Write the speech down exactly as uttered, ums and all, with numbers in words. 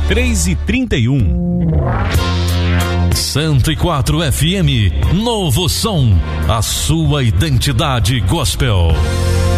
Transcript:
três e trinta e um. cento e quatro F M, Novo Som, a sua identidade gospel.